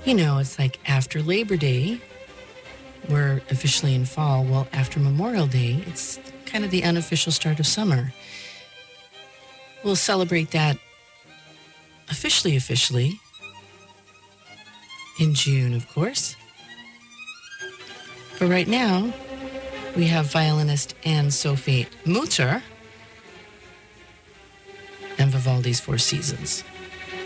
It's like after Labor Day, we're officially in fall. Well, after Memorial Day, it's kind of the unofficial start of summer. We'll celebrate that officially in June, of course. But right now, we have violinist Anne-Sophie Mutter and Vivaldi's Four Seasons.